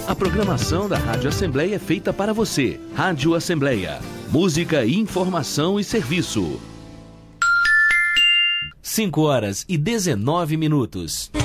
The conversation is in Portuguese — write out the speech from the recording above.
A programação da Rádio Assembleia é feita para você. Rádio Assembleia. Música, informação e serviço. 5 horas e 19 minutos.